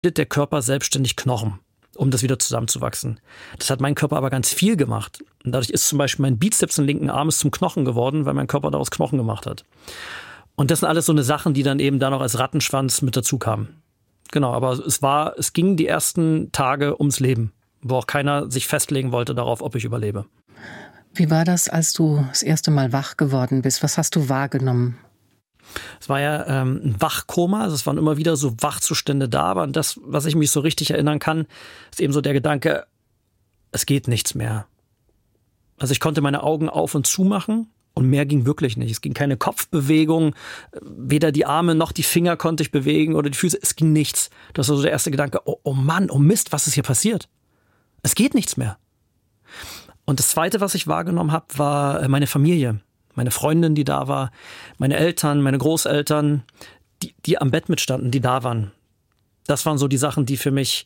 der Körper selbstständig Knochen, um das wieder zusammenzuwachsen. Das hat mein Körper aber ganz viel gemacht. Und dadurch ist zum Beispiel mein Bizeps im linken Arm zum Knochen geworden, weil mein Körper daraus Knochen gemacht hat. Und das sind alles so eine Sachen, die dann eben da noch als Rattenschwanz mit dazu kamen. Genau, aber es ging die ersten Tage ums Leben, wo auch keiner sich festlegen wollte darauf, ob ich überlebe. Wie war das, als du das erste Mal wach geworden bist? Was hast du wahrgenommen? Es war ja ein Wachkoma, also es waren immer wieder so Wachzustände da, aber an das, was ich mich so richtig erinnern kann, ist eben so der Gedanke, es geht nichts mehr. Also ich konnte meine Augen auf und zu machen und mehr ging wirklich nicht. Es ging keine Kopfbewegung, weder die Arme noch die Finger konnte ich bewegen oder die Füße, es ging nichts. Das war so der erste Gedanke, oh Mann, oh Mist, was ist hier passiert? Es geht nichts mehr. Und das Zweite, was ich wahrgenommen habe, war meine Familie. Meine Freundin, die da war, meine Eltern, meine Großeltern, die am Bett mitstanden, die da waren. Das waren so die Sachen, die für mich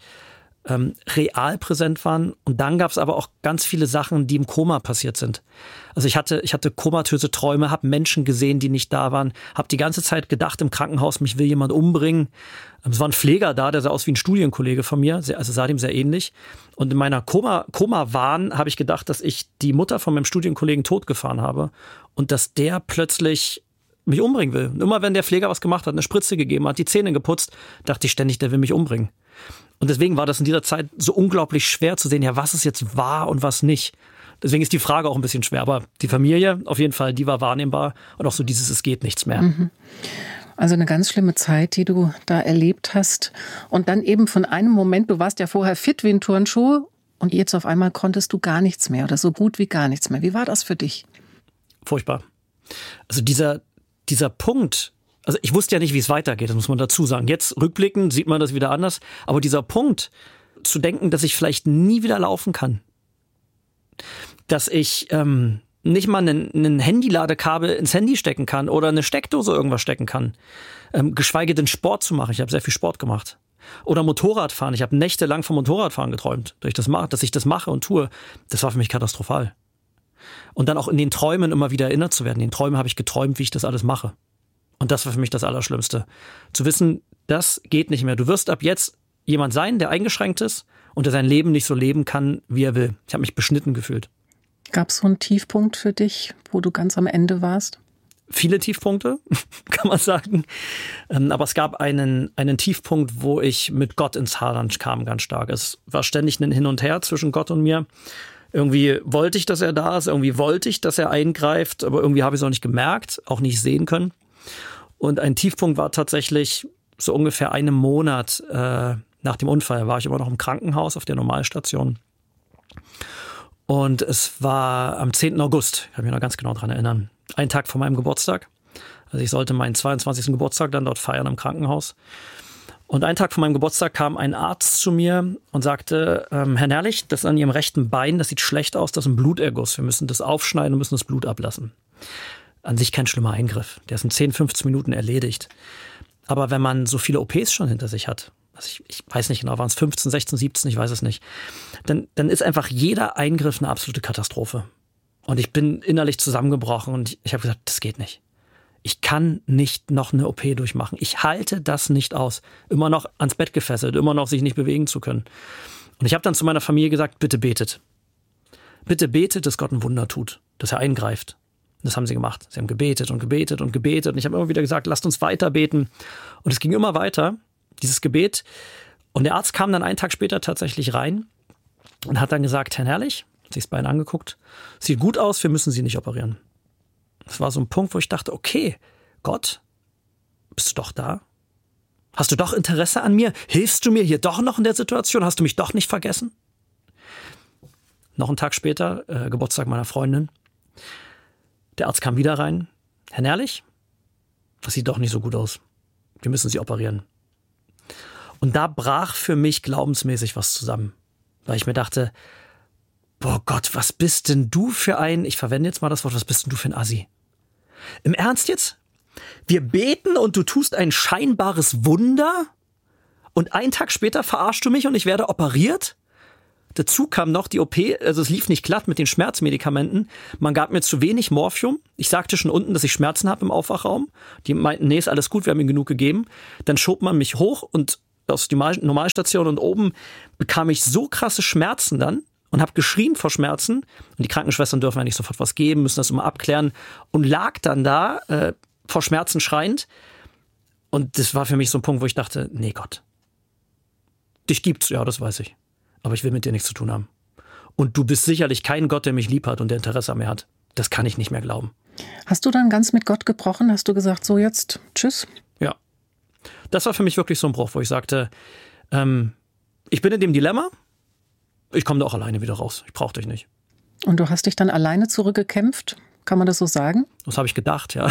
real präsent waren. Und dann gab es aber auch ganz viele Sachen, die im Koma passiert sind. Also ich hatte komatöse Träume, habe Menschen gesehen, die nicht da waren, habe die ganze Zeit gedacht im Krankenhaus, mich will jemand umbringen. Es war ein Pfleger da, der sah aus wie ein Studienkollege von mir, also sah dem sehr ähnlich. Und in meiner Koma-Wahn habe ich gedacht, dass ich die Mutter von meinem Studienkollegen totgefahren habe und dass der plötzlich mich umbringen will. Und immer wenn der Pfleger was gemacht hat, eine Spritze gegeben hat, die Zähne geputzt, dachte ich ständig, der will mich umbringen. Und deswegen war das in dieser Zeit so unglaublich schwer zu sehen, ja, was ist jetzt wahr und was nicht. Deswegen ist die Frage auch ein bisschen schwer. Aber die Familie, auf jeden Fall, die war wahrnehmbar. Und auch so dieses, es geht nichts mehr. Also eine ganz schlimme Zeit, die du da erlebt hast. Und dann eben von einem Moment, du warst ja vorher fit wie ein Turnschuh und jetzt auf einmal konntest du gar nichts mehr oder so gut wie gar nichts mehr. Wie war das für dich? Furchtbar. Also dieser Punkt, also ich wusste ja nicht, wie es weitergeht, das muss man dazu sagen. Jetzt rückblickend sieht man das wieder anders. Aber dieser Punkt, zu denken, dass ich vielleicht nie wieder laufen kann, dass ich nicht mal ein Handyladekabel ins Handy stecken kann oder eine Steckdose irgendwas stecken kann, geschweige denn Sport zu machen. Ich habe sehr viel Sport gemacht. Oder Motorradfahren. Ich habe nächtelang vom Motorradfahren geträumt, dass ich das mache und tue. Das war für mich katastrophal. Und dann auch in den Träumen immer wieder erinnert zu werden. In den Träumen habe ich geträumt, wie ich das alles mache. Und das war für mich das Allerschlimmste. Zu wissen, das geht nicht mehr. Du wirst ab jetzt jemand sein, der eingeschränkt ist und der sein Leben nicht so leben kann, wie er will. Ich habe mich beschnitten gefühlt. Gab es so einen Tiefpunkt für dich, wo du ganz am Ende warst? Viele Tiefpunkte, kann man sagen. Aber es gab einen Tiefpunkt, wo ich mit Gott ins Hadern kam, ganz stark. Es war ständig ein Hin und Her zwischen Gott und mir. Irgendwie wollte ich, dass er da ist, irgendwie wollte ich, dass er eingreift, aber irgendwie habe ich es auch nicht gemerkt, auch nicht sehen können. Und ein Tiefpunkt war tatsächlich so ungefähr einen Monat nach dem Unfall, war ich immer noch im Krankenhaus auf der Normalstation. Und es war am 10. August, ich kann mich noch ganz genau daran erinnern, ein Tag vor meinem Geburtstag. Also ich sollte meinen 22. Geburtstag dann dort feiern im Krankenhaus. Und einen Tag vor meinem Geburtstag kam ein Arzt zu mir und sagte, Herr Nerlich, das an Ihrem rechten Bein, das sieht schlecht aus, das ist ein Bluterguss. Wir müssen das aufschneiden und müssen das Blut ablassen. An sich kein schlimmer Eingriff. Der ist in 10, 15 Minuten erledigt. Aber wenn man so viele OPs schon hinter sich hat, also ich weiß nicht genau, waren es 15, 16, 17, ich weiß es nicht, dann ist einfach jeder Eingriff eine absolute Katastrophe. Und ich bin innerlich zusammengebrochen und ich habe gesagt, das geht nicht. Ich kann nicht noch eine OP durchmachen. Ich halte das nicht aus. Immer noch ans Bett gefesselt, immer noch sich nicht bewegen zu können. Und ich habe dann zu meiner Familie gesagt, bitte betet. Bitte betet, dass Gott ein Wunder tut, dass er eingreift. Und das haben sie gemacht. Sie haben gebetet und gebetet und gebetet. Und ich habe immer wieder gesagt, lasst uns weiter beten. Und es ging immer weiter, dieses Gebet. Und der Arzt kam dann einen Tag später tatsächlich rein und hat dann gesagt, Herr Nerlich, hat sich das Bein angeguckt, sieht gut aus, wir müssen Sie nicht operieren. Das war so ein Punkt, wo ich dachte, okay, Gott, bist du doch da? Hast du doch Interesse an mir? Hilfst du mir hier doch noch in der Situation? Hast du mich doch nicht vergessen? Noch einen Tag später, Geburtstag meiner Freundin. Der Arzt kam wieder rein. Herr Nerlich, das sieht doch nicht so gut aus. Wir müssen Sie operieren. Und da brach für mich glaubensmäßig was zusammen. Weil ich mir dachte, boah Gott, was bist denn du für ein, ich verwende jetzt mal das Wort, was bist denn du für ein Assi? Im Ernst jetzt? Wir beten und du tust ein scheinbares Wunder und einen Tag später verarschst du mich und ich werde operiert? Dazu kam noch die OP, also es lief nicht glatt mit den Schmerzmedikamenten. Man gab mir zu wenig Morphium. Ich sagte schon unten, dass ich Schmerzen habe im Aufwachraum. Die meinten, nee, ist alles gut, wir haben ihm genug gegeben. Dann schob man mich hoch und aus die Normalstation und oben bekam ich so krasse Schmerzen dann und habe geschrien vor Schmerzen. Und die Krankenschwestern dürfen ja nicht sofort was geben, müssen das immer abklären und lag dann da vor Schmerzen schreiend. Und das war für mich so ein Punkt, wo ich dachte, nee Gott, dich gibt's, ja, das weiß ich. Aber ich will mit dir nichts zu tun haben. Und du bist sicherlich kein Gott, der mich lieb hat und der Interesse an mir hat. Das kann ich nicht mehr glauben. Hast du dann ganz mit Gott gebrochen? Hast du gesagt, so jetzt, tschüss? Ja. Das war für mich wirklich so ein Bruch, wo ich sagte, ich bin in dem Dilemma, ich komme da auch alleine wieder raus. Ich brauche dich nicht. Und du hast dich dann alleine zurückgekämpft? Kann man das so sagen? Das habe ich gedacht, ja.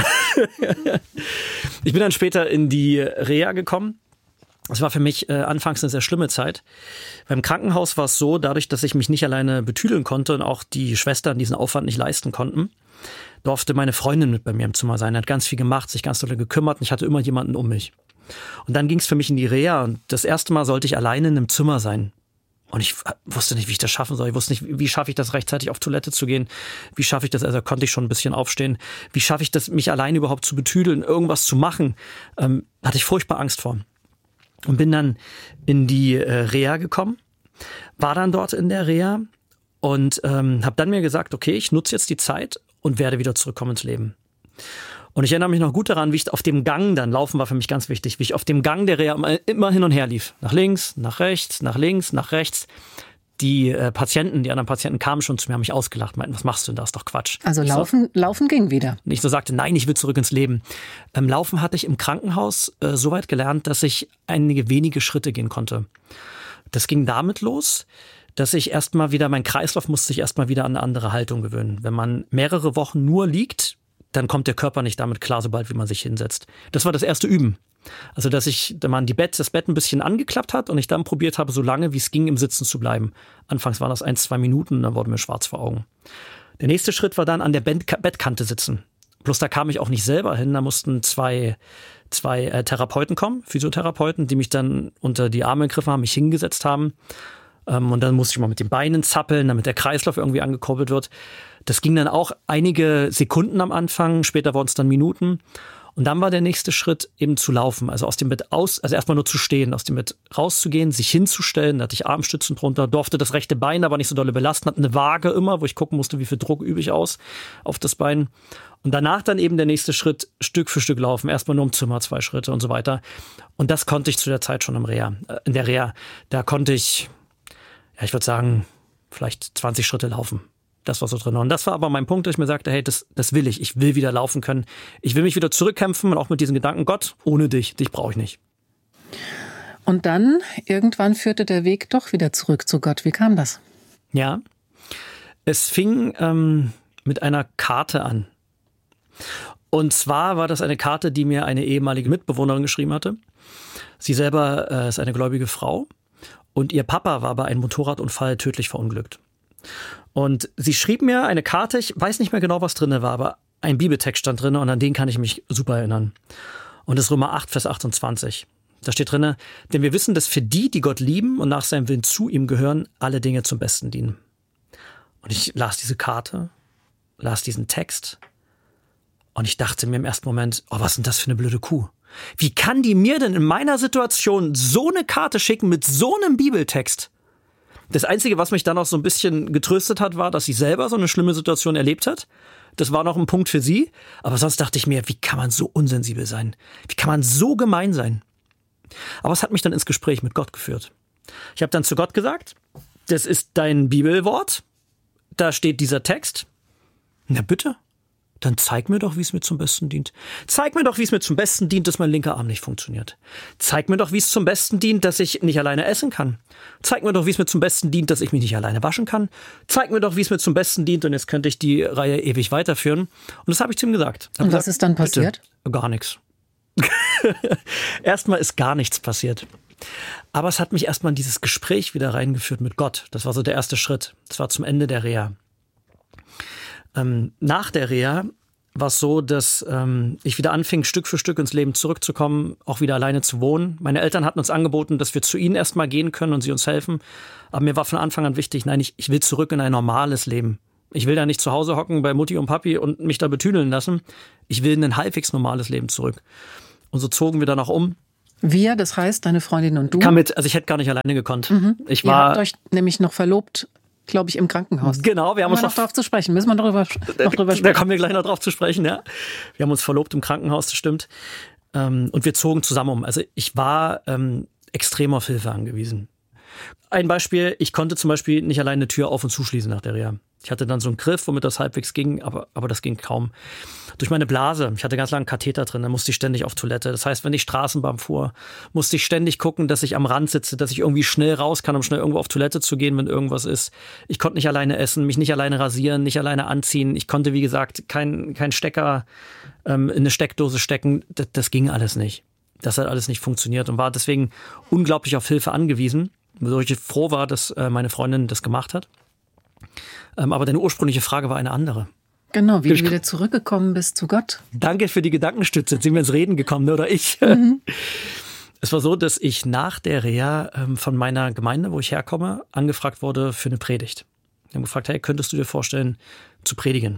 Ich bin dann später in die Reha gekommen. Es war für mich anfangs eine sehr schlimme Zeit. Beim Krankenhaus war es so, dadurch, dass ich mich nicht alleine betüdeln konnte und auch die Schwestern diesen Aufwand nicht leisten konnten, durfte meine Freundin mit bei mir im Zimmer sein. Hat ganz viel gemacht, sich ganz doll gekümmert und ich hatte immer jemanden um mich. Und dann ging es für mich in die Reha und das erste Mal sollte ich alleine in einem Zimmer sein. Und ich wusste nicht, wie ich das schaffen soll. Ich wusste nicht, wie schaffe ich das, rechtzeitig auf Toilette zu gehen. Wie schaffe ich das, also konnte ich schon ein bisschen aufstehen. Wie schaffe ich das, mich alleine überhaupt zu betüdeln, irgendwas zu machen. Hatte ich furchtbar Angst vor. Und bin dann in die Reha gekommen, war dann dort in der Reha und habe dann mir gesagt, okay, ich nutze jetzt die Zeit und werde wieder zurückkommen ins Leben. Und ich erinnere mich noch gut daran, wie ich auf dem Gang, dann laufen war für mich ganz wichtig, wie ich auf dem Gang der Reha immer hin und her lief. Nach links, nach rechts, nach links, nach rechts. Die anderen Patienten kamen schon zu mir, haben mich ausgelacht, meinten, was machst du denn, das ist doch Quatsch. Also laufen ging wieder. Und ich so sagte, nein, ich will zurück ins Leben. Laufen hatte ich im Krankenhaus so weit gelernt, dass ich einige wenige Schritte gehen konnte. Das ging damit los, dass ich mein Kreislauf musste sich erstmal wieder an eine andere Haltung gewöhnen. Wenn man mehrere Wochen nur liegt, dann kommt der Körper nicht damit klar, sobald wie man sich hinsetzt. Das war das erste Üben. Also, dass man das Bett ein bisschen angeklappt hat und ich dann probiert habe, so lange wie es ging, im Sitzen zu bleiben. Anfangs waren das 1-2 Minuten, dann wurde mir schwarz vor Augen. Der nächste Schritt war dann an der Bettkante sitzen. Bloß da kam ich auch nicht selber hin, da mussten zwei Therapeuten kommen, Physiotherapeuten, die mich dann unter die Arme gegriffen haben, mich hingesetzt haben. Und dann musste ich mal mit den Beinen zappeln, damit der Kreislauf irgendwie angekurbelt wird. Das ging dann auch einige Sekunden am Anfang, später wurden es dann Minuten. Und dann war der nächste Schritt eben zu laufen, also aus dem Bett also erstmal nur zu stehen, aus dem Bett rauszugehen, sich hinzustellen, da hatte ich Armstützen drunter, durfte das rechte Bein aber nicht so dolle belasten, hatte eine Waage immer, wo ich gucken musste, wie viel Druck übe ich aus auf das Bein. Und danach dann eben der nächste Schritt, Stück für Stück laufen, erstmal nur im Zimmer 2 Schritte und so weiter. Und das konnte ich zu der Zeit schon in der Reha. Da konnte ich, ich würde sagen, vielleicht 20 Schritte laufen. Das war so drin. Und das war aber mein Punkt, dass ich mir sagte, hey, das will ich. Ich will wieder laufen können. Ich will mich wieder zurückkämpfen und auch mit diesen Gedanken, Gott, ohne dich brauche ich nicht. Und dann, irgendwann führte der Weg doch wieder zurück zu Gott. Wie kam das? Ja, es fing mit einer Karte an. Und zwar war das eine Karte, die mir eine ehemalige Mitbewohnerin geschrieben hatte. Sie selber ist eine gläubige Frau und ihr Papa war bei einem Motorradunfall tödlich verunglückt. Und sie schrieb mir eine Karte, ich weiß nicht mehr genau, was drin war, aber ein Bibeltext stand drin und an den kann ich mich super erinnern. Und das ist Römer 8, Vers 28. Da steht drin, denn wir wissen, dass für die, die Gott lieben und nach seinem Willen zu ihm gehören, alle Dinge zum Besten dienen. Und ich las diese Karte, las diesen Text und ich dachte mir im ersten Moment, was ist denn das für eine blöde Kuh? Wie kann die mir denn in meiner Situation so eine Karte schicken mit so einem Bibeltext? Das Einzige, was mich dann auch so ein bisschen getröstet hat, war, dass sie selber so eine schlimme Situation erlebt hat. Das war noch ein Punkt für sie. Aber sonst dachte ich mir, wie kann man so unsensibel sein? Wie kann man so gemein sein? Aber es hat mich dann ins Gespräch mit Gott geführt. Ich habe dann zu Gott gesagt, das ist dein Bibelwort. Da steht dieser Text. Na bitte, dann zeig mir doch, wie es mir zum Besten dient. Zeig mir doch, wie es mir zum Besten dient, dass mein linker Arm nicht funktioniert. Zeig mir doch, wie es zum Besten dient, dass ich nicht alleine essen kann. Zeig mir doch, wie es mir zum Besten dient, dass ich mich nicht alleine waschen kann. Zeig mir doch, wie es mir zum Besten dient, und jetzt könnte ich die Reihe ewig weiterführen. Und das habe ich zu ihm gesagt. Und was ist dann passiert? Bitte, gar nichts. Erstmal ist gar nichts passiert. Aber es hat mich erstmal in dieses Gespräch wieder reingeführt mit Gott. Das war so der erste Schritt. Das war zum Ende der Reha. Nach der Reha war es so, dass ich wieder anfing, Stück für Stück ins Leben zurückzukommen, auch wieder alleine zu wohnen. Meine Eltern hatten uns angeboten, dass wir zu ihnen erstmal gehen können und sie uns helfen. Aber mir war von Anfang an wichtig, nein, ich will zurück in ein normales Leben. Ich will da nicht zu Hause hocken bei Mutti und Papi und mich da betüdeln lassen. Ich will in ein halbwegs normales Leben zurück. Und so zogen wir dann auch um. Wir, das heißt deine Freundin und du? Also ich hätte gar nicht alleine gekonnt. Ihr habt euch nämlich noch verlobt, glaube ich, im Krankenhaus. Genau, wir haben uns noch drauf zu sprechen. Müssen wir noch drüber sprechen. Da kommen wir gleich noch drauf zu sprechen, ja. Wir haben uns verlobt im Krankenhaus, das stimmt. Und wir zogen zusammen um. Also ich war extrem auf Hilfe angewiesen. Ein Beispiel, ich konnte zum Beispiel nicht alleine eine Tür auf- und zuschließen nach der Reha. Ich hatte dann so einen Griff, womit das halbwegs ging, aber das ging kaum. Durch meine Blase, ich hatte ganz lange einen Katheter drin, da musste ich ständig auf Toilette. Das heißt, wenn ich Straßenbahn fuhr, musste ich ständig gucken, dass ich am Rand sitze, dass ich irgendwie schnell raus kann, um schnell irgendwo auf Toilette zu gehen, wenn irgendwas ist. Ich konnte nicht alleine essen, mich nicht alleine rasieren, nicht alleine anziehen. Ich konnte, wie gesagt, kein Stecker in eine Steckdose stecken. Das ging alles nicht. Das hat alles nicht funktioniert und war deswegen unglaublich auf Hilfe angewiesen. Wo ich froh war, dass meine Freundin das gemacht hat. Aber deine ursprüngliche Frage war eine andere. Genau, wie du wieder zurückgekommen bist zu Gott. Danke für die Gedankenstütze. Jetzt sind wir ins Reden gekommen, oder ich? Es war so, dass ich nach der Reha von meiner Gemeinde, wo ich herkomme, angefragt wurde für eine Predigt. Die haben gefragt, hey, könntest du dir vorstellen, zu predigen?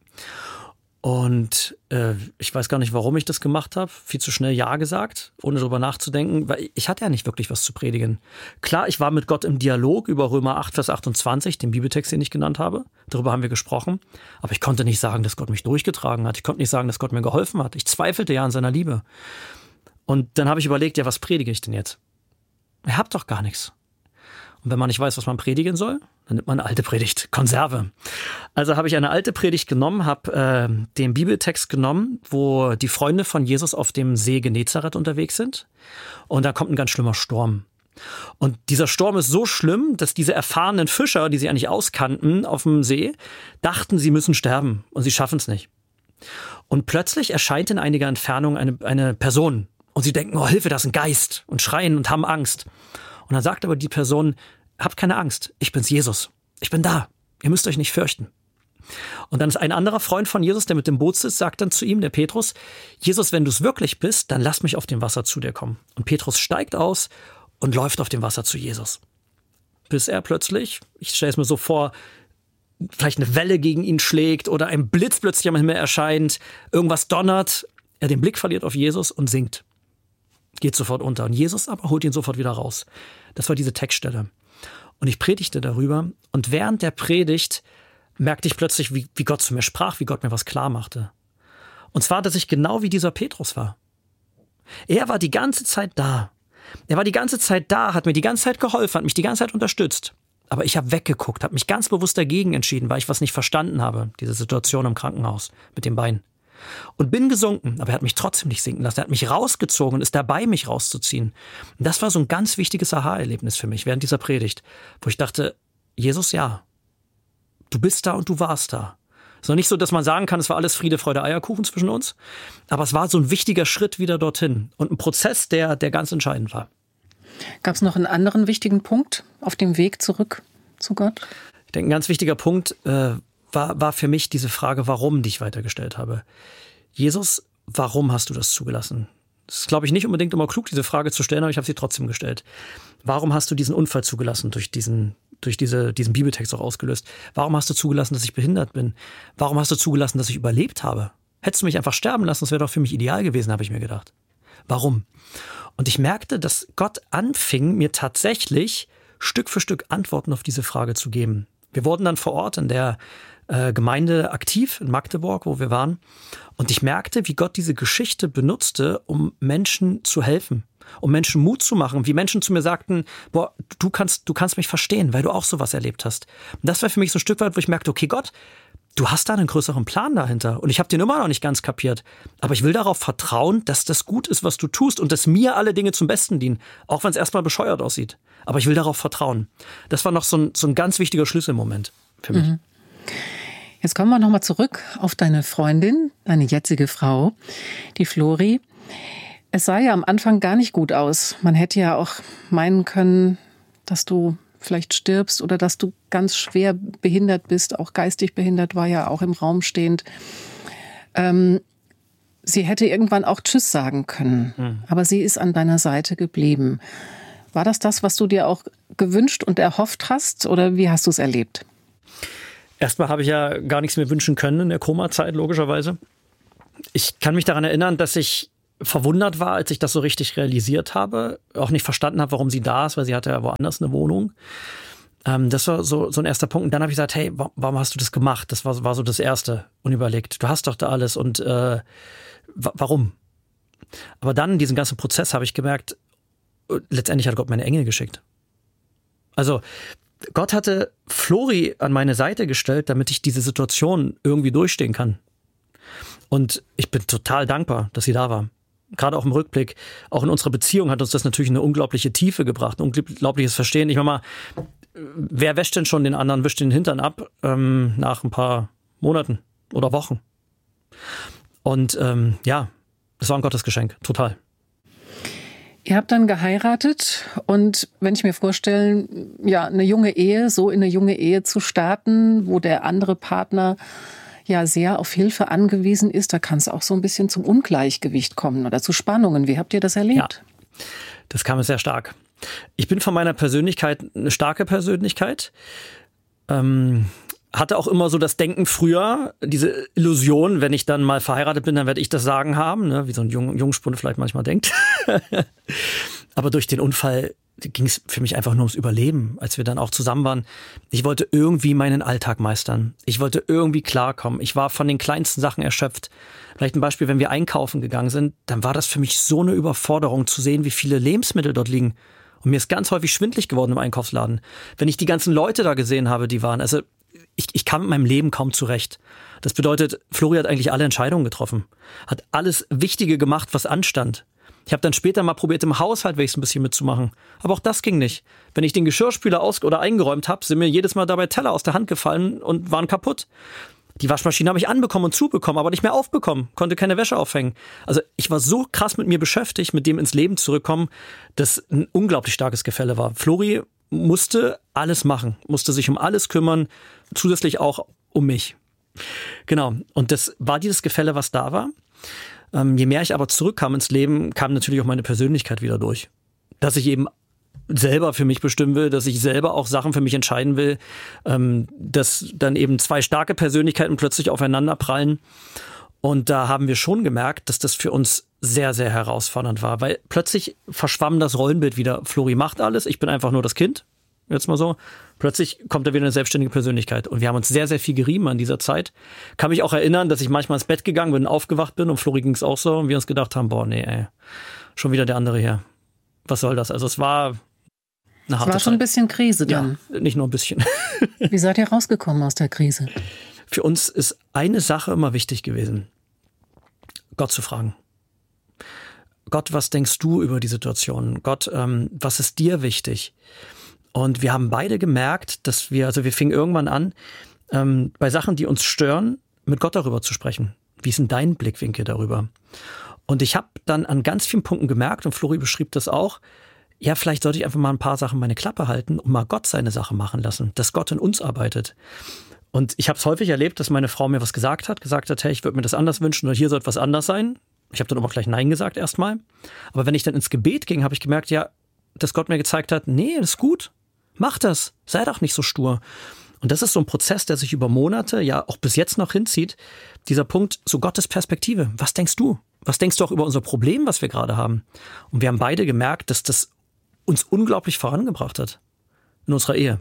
Und ich weiß gar nicht, warum ich das gemacht habe. Viel zu schnell Ja gesagt, ohne darüber nachzudenken, weil ich hatte ja nicht wirklich was zu predigen. Klar, ich war mit Gott im Dialog über Römer 8, Vers 28, den Bibeltext, den ich genannt habe. Darüber haben wir gesprochen. Aber ich konnte nicht sagen, dass Gott mich durchgetragen hat. Ich konnte nicht sagen, dass Gott mir geholfen hat. Ich zweifelte ja an seiner Liebe. Und dann habe ich überlegt, ja, was predige ich denn jetzt? Ich habe doch gar nichts. Und wenn man nicht weiß, was man predigen soll, dann nimmt man eine alte Predigt, Konserve. Also habe ich eine alte Predigt genommen, habe den Bibeltext genommen, wo die Freunde von Jesus auf dem See Genezareth unterwegs sind. Und da kommt ein ganz schlimmer Sturm. Und dieser Sturm ist so schlimm, dass diese erfahrenen Fischer, die sie eigentlich auskannten auf dem See, dachten, sie müssen sterben und sie schaffen es nicht. Und plötzlich erscheint in einiger Entfernung eine Person. Und sie denken, oh Hilfe, das ist ein Geist, und schreien und haben Angst. Und dann sagt aber die Person, habt keine Angst, ich bin's Jesus. Ich bin da. Ihr müsst euch nicht fürchten. Und dann ist ein anderer Freund von Jesus, der mit dem Boot sitzt, sagt dann zu ihm, der Petrus, Jesus, wenn du es wirklich bist, dann lass mich auf dem Wasser zu dir kommen. Und Petrus steigt aus und läuft auf dem Wasser zu Jesus. Bis er plötzlich, ich stelle es mir so vor, vielleicht eine Welle gegen ihn schlägt oder ein Blitz plötzlich am Himmel erscheint, irgendwas donnert, er den Blick verliert auf Jesus und sinkt. Geht sofort unter. Und Jesus aber holt ihn sofort wieder raus. Das war diese Textstelle. Und ich predigte darüber. Und während der Predigt merkte ich plötzlich, wie Gott zu mir sprach, wie Gott mir was klar machte. Und zwar, dass ich genau wie dieser Petrus war. Er war die ganze Zeit da. Er war die ganze Zeit da, hat mir die ganze Zeit geholfen, hat mich die ganze Zeit unterstützt. Aber ich habe weggeguckt, habe mich ganz bewusst dagegen entschieden, weil ich was nicht verstanden habe. Diese Situation im Krankenhaus mit dem Bein. Und bin gesunken, aber er hat mich trotzdem nicht sinken lassen. Er hat mich rausgezogen und ist dabei, mich rauszuziehen. Und das war so ein ganz wichtiges Aha-Erlebnis für mich während dieser Predigt, wo ich dachte, Jesus, ja, du bist da und du warst da. Es ist noch nicht so, dass man sagen kann, es war alles Friede, Freude, Eierkuchen zwischen uns, aber es war so ein wichtiger Schritt wieder dorthin und ein Prozess, der ganz entscheidend war. Gab es noch einen anderen wichtigen Punkt auf dem Weg zurück zu Gott? Ich denke, ein ganz wichtiger Punkt war für mich diese Frage, warum, die ich weitergestellt habe. Jesus, warum hast du das zugelassen? Das ist, glaube ich, nicht unbedingt immer klug, diese Frage zu stellen, aber ich habe sie trotzdem gestellt. Warum hast du diesen Unfall zugelassen, durch diesen Bibeltext auch ausgelöst? Warum hast du zugelassen, dass ich behindert bin? Warum hast du zugelassen, dass ich überlebt habe? Hättest du mich einfach sterben lassen, das wäre doch für mich ideal gewesen, habe ich mir gedacht. Warum? Und ich merkte, dass Gott anfing, mir tatsächlich Stück für Stück Antworten auf diese Frage zu geben. Wir wurden dann vor Ort in der Gemeinde aktiv in Magdeburg, wo wir waren. Und ich merkte, wie Gott diese Geschichte benutzte, um Menschen zu helfen, um Menschen Mut zu machen, wie Menschen zu mir sagten, boah, du kannst mich verstehen, weil du auch sowas erlebt hast. Und das war für mich so ein Stück weit, wo ich merkte, okay Gott, du hast da einen größeren Plan dahinter. Und ich habe den immer noch nicht ganz kapiert. Aber ich will darauf vertrauen, dass das gut ist, was du tust und dass mir alle Dinge zum Besten dienen. Auch wenn es erstmal bescheuert aussieht. Aber ich will darauf vertrauen. Das war noch so ein ganz wichtiger Schlüsselmoment für mich. Jetzt kommen wir nochmal zurück auf deine Freundin, deine jetzige Frau, die Flori. Es sah ja am Anfang gar nicht gut aus. Man hätte ja auch meinen können, dass du vielleicht stirbst oder dass du ganz schwer behindert bist. Auch geistig behindert war ja auch im Raum stehend. Sie hätte irgendwann auch Tschüss sagen können, aber sie ist an deiner Seite geblieben. War das, was du dir auch gewünscht und erhofft hast oder wie hast du es erlebt? Erstmal habe ich ja gar nichts mehr wünschen können in der Koma-Zeit, logischerweise. Ich kann mich daran erinnern, dass ich verwundert war, als ich das so richtig realisiert habe, auch nicht verstanden habe, warum sie da ist, weil sie hatte ja woanders eine Wohnung. Das war so ein erster Punkt. Und dann habe ich gesagt, hey, warum hast du das gemacht? Das war so das Erste. Unüberlegt. Du hast doch da alles und warum? Aber dann in diesem ganzen Prozess habe ich gemerkt, letztendlich hat Gott meine Engel geschickt. Also Gott hatte Flori an meine Seite gestellt, damit ich diese Situation irgendwie durchstehen kann. Und ich bin total dankbar, dass sie da war. Gerade auch im Rückblick, auch in unserer Beziehung hat uns das natürlich eine unglaubliche Tiefe gebracht, ein unglaubliches Verstehen. Ich meine mal, wer wäscht denn schon den anderen, wischt den Hintern ab nach ein paar Monaten oder Wochen? Und das war ein Gottesgeschenk, total. Ihr habt dann geheiratet und wenn ich mir vorstelle, ja, in eine junge Ehe zu starten, wo der andere Partner ja sehr auf Hilfe angewiesen ist, da kann es auch so ein bisschen zum Ungleichgewicht kommen oder zu Spannungen. Wie habt ihr das erlebt? Ja, das kam sehr stark. Ich bin von meiner Persönlichkeit eine starke Persönlichkeit. Hatte auch immer so das Denken früher, diese Illusion, wenn ich dann mal verheiratet bin, dann werde ich das Sagen haben, ne? Wie so ein Jungspund vielleicht manchmal denkt. Aber durch den Unfall ging es für mich einfach nur ums Überleben, als wir dann auch zusammen waren. Ich wollte irgendwie meinen Alltag meistern. Ich wollte irgendwie klarkommen. Ich war von den kleinsten Sachen erschöpft. Vielleicht ein Beispiel, wenn wir einkaufen gegangen sind, dann war das für mich so eine Überforderung zu sehen, wie viele Lebensmittel dort liegen. Und mir ist ganz häufig schwindelig geworden im Einkaufsladen. Wenn ich die ganzen Leute da gesehen habe, die waren, also ich kam mit meinem Leben kaum zurecht. Das bedeutet, Flori hat eigentlich alle Entscheidungen getroffen. Hat alles Wichtige gemacht, was anstand. Ich habe dann später mal probiert, im Haushalt wenigstens ein bisschen mitzumachen. Aber auch das ging nicht. Wenn ich den Geschirrspüler eingeräumt habe, sind mir jedes Mal dabei Teller aus der Hand gefallen und waren kaputt. Die Waschmaschine habe ich anbekommen und zubekommen, aber nicht mehr aufbekommen. Konnte keine Wäsche aufhängen. Also ich war so krass mit mir beschäftigt, mit dem ins Leben zurückkommen, dass ein unglaublich starkes Gefälle war. Flori musste alles machen, musste sich um alles kümmern, zusätzlich auch um mich. Genau. Und das war dieses Gefälle, was da war. Je mehr ich aber zurückkam ins Leben, kam natürlich auch meine Persönlichkeit wieder durch. Dass ich eben selber für mich bestimmen will, dass ich selber auch Sachen für mich entscheiden will, dass dann eben zwei starke Persönlichkeiten plötzlich aufeinander prallen. Und da haben wir schon gemerkt, dass das für uns sehr, sehr herausfordernd war, weil plötzlich verschwamm das Rollenbild wieder. Flori macht alles, ich bin einfach nur das Kind, jetzt mal so. Plötzlich kommt da wieder eine selbstständige Persönlichkeit. Und wir haben uns sehr, sehr viel gerieben an dieser Zeit. Kann mich auch erinnern, dass ich manchmal ins Bett gegangen bin, aufgewacht bin und Flori ging es auch so und wir uns gedacht haben, boah, nee, ey, schon wieder der andere hier. Was soll das? Also es war eine harte Zeit. Es war schon ein bisschen Krise dann. Ja, nicht nur ein bisschen. Wie seid ihr rausgekommen aus der Krise? Für uns ist eine Sache immer wichtig gewesen, Gott zu fragen. Gott, was denkst du über die Situation? Gott, was ist dir wichtig? Und wir haben beide gemerkt, dass wir fingen irgendwann an, bei Sachen, die uns stören, mit Gott darüber zu sprechen. Wie ist denn dein Blickwinkel darüber? Und ich habe dann an ganz vielen Punkten gemerkt, und Flori beschrieb das auch, ja, vielleicht sollte ich einfach mal ein paar Sachen meine Klappe halten und mal Gott seine Sache machen lassen, dass Gott in uns arbeitet. Und ich habe es häufig erlebt, dass meine Frau mir was gesagt hat, hey, ich würde mir das anders wünschen oder hier soll etwas anders sein. Ich habe dann aber gleich Nein gesagt erstmal. Aber wenn ich dann ins Gebet ging, habe ich gemerkt, ja, dass Gott mir gezeigt hat, nee, das ist gut, mach das, sei doch nicht so stur. Und das ist so ein Prozess, der sich über Monate, ja auch bis jetzt noch hinzieht. Dieser Punkt, so Gottes Perspektive. Was denkst du? Was denkst du auch über unser Problem, was wir gerade haben? Und wir haben beide gemerkt, dass das uns unglaublich vorangebracht hat in unserer Ehe.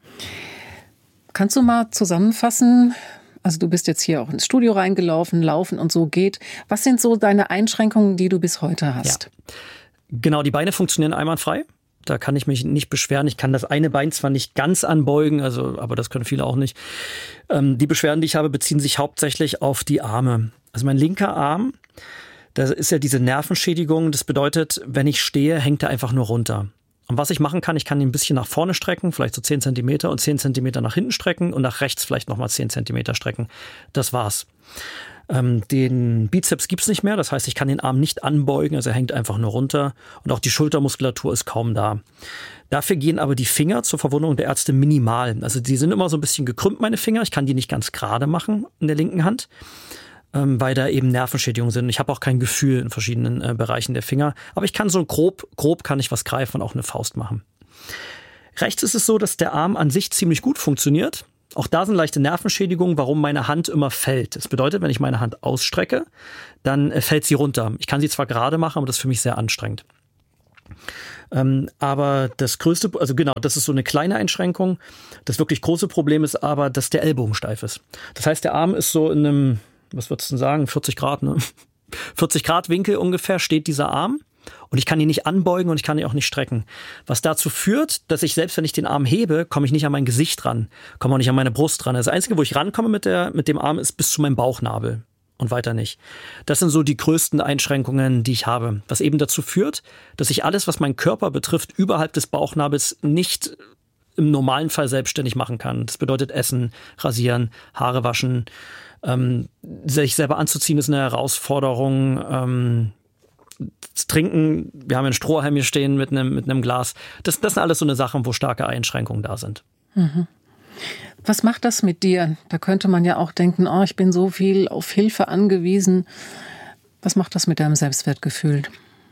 Kannst du mal zusammenfassen, also du bist jetzt hier auch ins Studio reingelaufen, laufen und so geht. Was sind so deine Einschränkungen, die du bis heute hast? Ja. Genau, die Beine funktionieren einwandfrei. Da kann ich mich nicht beschweren. Ich kann das eine Bein zwar nicht ganz anbeugen, aber das können viele auch nicht. Die Beschwerden, die ich habe, beziehen sich hauptsächlich auf die Arme. Also mein linker Arm, da ist ja diese Nervenschädigung. Das bedeutet, wenn ich stehe, hängt er einfach nur runter. Und was ich machen kann, ich kann ihn ein bisschen nach vorne strecken, vielleicht so 10 Zentimeter und 10 Zentimeter nach hinten strecken und nach rechts vielleicht nochmal 10 Zentimeter strecken. Das war's. Den Bizeps gibt's nicht mehr, das heißt, ich kann den Arm nicht anbeugen, also er hängt einfach nur runter und auch die Schultermuskulatur ist kaum da. Dafür gehen aber die Finger zur Verwunderung der Ärzte minimal. Also die sind immer so ein bisschen gekrümmt, meine Finger. Ich kann die nicht ganz gerade machen in der linken Hand, weil da eben Nervenschädigungen sind. Ich habe auch kein Gefühl in verschiedenen Bereichen der Finger, aber ich kann so grob kann ich was greifen und auch eine Faust machen. Rechts ist es so, dass der Arm an sich ziemlich gut funktioniert. Auch da sind leichte Nervenschädigungen, warum meine Hand immer fällt. Das bedeutet, wenn ich meine Hand ausstrecke, dann fällt sie runter. Ich kann sie zwar gerade machen, aber das ist für mich sehr anstrengend. Aber das größte, also genau, das ist so eine kleine Einschränkung. Das wirklich große Problem ist aber, dass der Ellbogen steif ist. Das heißt, der Arm ist so in einem, was würdest du denn sagen, 40 Grad, ne? 40 Grad Winkel ungefähr steht dieser Arm. Und ich kann ihn nicht anbeugen und ich kann ihn auch nicht strecken. Was dazu führt, dass ich selbst, wenn ich den Arm hebe, komme ich nicht an mein Gesicht ran, komme auch nicht an meine Brust ran. Das Einzige, wo ich rankomme mit dem Arm, ist bis zu meinem Bauchnabel und weiter nicht. Das sind so die größten Einschränkungen, die ich habe. Was eben dazu führt, dass ich alles, was meinen Körper betrifft, überhalb des Bauchnabels nicht im normalen Fall selbstständig machen kann. Das bedeutet Essen, Rasieren, Haare waschen. Sich selber anzuziehen ist eine Herausforderung. Das Trinken, wir haben einen Strohhalm hier stehen mit einem Glas. Das sind alles so eine Sachen, wo starke Einschränkungen da sind. Mhm. Was macht das mit dir? Da könnte man ja auch denken, oh, ich bin so viel auf Hilfe angewiesen. Was macht das mit deinem Selbstwertgefühl?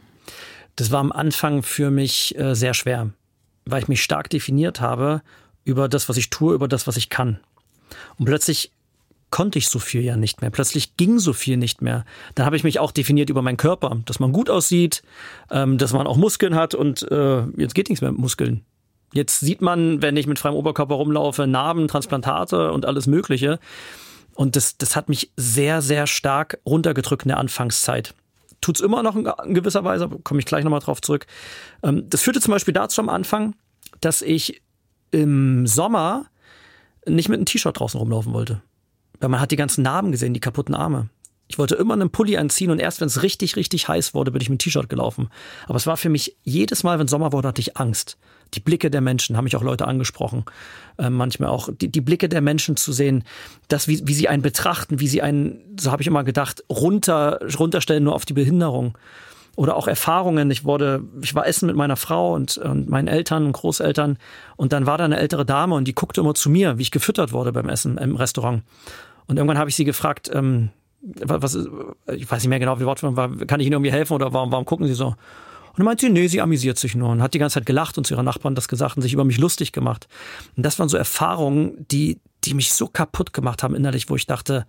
Das war am Anfang für mich sehr schwer, weil ich mich stark definiert habe über das, was ich tue, über das, was ich kann. Und plötzlich konnte ich so viel ja nicht mehr. Plötzlich ging so viel nicht mehr. Dann habe ich mich auch definiert über meinen Körper, dass man gut aussieht, dass man auch Muskeln hat und jetzt geht nichts mehr mit Muskeln. Jetzt sieht man, wenn ich mit freiem Oberkörper rumlaufe, Narben, Transplantate und alles Mögliche. Und das hat mich sehr, sehr stark runtergedrückt in der Anfangszeit. Tut's immer noch in gewisser Weise, komme ich gleich nochmal drauf zurück. Das führte zum Beispiel dazu am Anfang, dass ich im Sommer nicht mit einem T-Shirt draußen rumlaufen wollte. Weil man hat die ganzen Narben gesehen, die kaputten Arme. Ich wollte immer einen Pulli anziehen und erst wenn es richtig, richtig heiß wurde, bin ich mit T-Shirt gelaufen. Aber es war für mich, jedes Mal, wenn Sommer wurde, hatte ich Angst. Die Blicke der Menschen, haben mich auch Leute angesprochen, manchmal auch, die Blicke der Menschen zu sehen, das, wie sie einen betrachten, wie sie einen, so habe ich immer gedacht, runterstellen nur auf die Behinderung. Oder auch Erfahrungen. Ich war essen mit meiner Frau und meinen Eltern und Großeltern und dann war da eine ältere Dame und die guckte immer zu mir, wie ich gefüttert wurde beim Essen im Restaurant. Und irgendwann habe ich sie gefragt, was ist, ich weiß nicht mehr genau, wie die Wortform war, kann ich Ihnen irgendwie helfen oder warum gucken Sie so? Und dann meinte sie, nee, sie amüsiert sich nur und hat die ganze Zeit gelacht und zu ihrer Nachbarn das gesagt und sich über mich lustig gemacht. Und das waren so Erfahrungen, die mich so kaputt gemacht haben innerlich, wo ich dachte,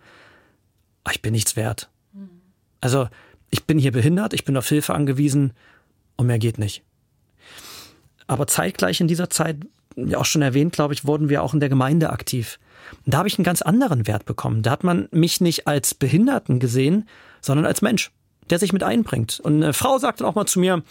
ich bin nichts wert. Also ich bin hier behindert, ich bin auf Hilfe angewiesen und mehr geht nicht. Aber zeitgleich in dieser Zeit, ja auch schon erwähnt, glaube ich, wurden wir auch in der Gemeinde aktiv. Und da habe ich einen ganz anderen Wert bekommen. Da hat man mich nicht als Behinderten gesehen, sondern als Mensch, der sich mit einbringt. Und eine Frau sagte auch mal zu mir,